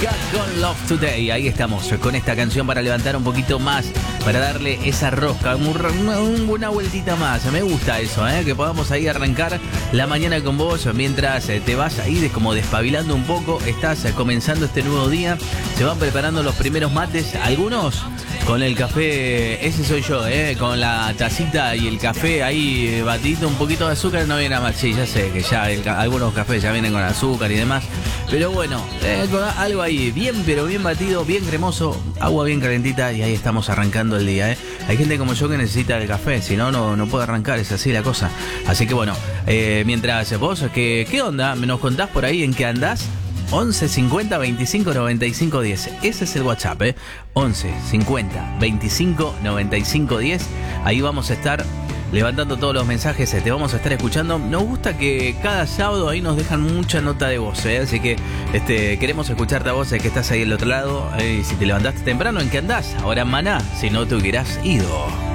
con Love Today. Ahí estamos, con esta canción para levantar un poquito más, para darle esa rosca, una vueltita más. Me gusta eso, que podamos ahí arrancar la mañana con vos mientras te vas ahí como despabilando un poco. Estás comenzando este nuevo día, se van preparando los primeros mates, algunos con el café, ese soy yo, con la tacita y el café ahí batidito, un poquito de azúcar, no viene nada mal. Sí, ya sé que ya algunos cafés ya vienen con azúcar y demás, pero bueno, con algo ahí bien, pero bien batido, bien cremoso, agua bien calentita y ahí estamos arrancando el día. Hay gente como yo que necesita el café, si no, no puede arrancar, es así la cosa. Así que bueno, mientras vos, ¿qué onda? ¿Me nos contás por ahí en qué andás? 11 50 25 95 10. Ese es el WhatsApp, 11 50 25 95 10. Ahí vamos a estar levantando todos los mensajes, te vamos a estar escuchando. Nos gusta que cada sábado ahí nos dejan mucha nota de voz, así que queremos escucharte a vos, que estás ahí al otro lado. Si te levantaste temprano, ¿en qué andás? Ahora en Maná, si no te hubieras ido.